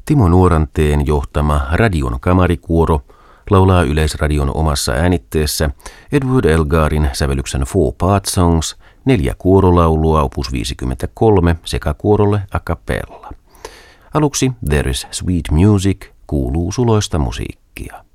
Timo Nuoranteen johtama Radion kamarikuoro laulaa Yleisradion omassa äänitteessä Edward Elgarin sävellyksen Four Part Songs, 4 kuorolaulua opus 53 sekä kuorolle a cappella. Aluksi There is Sweet Music, kuuluu suloista musiikkia.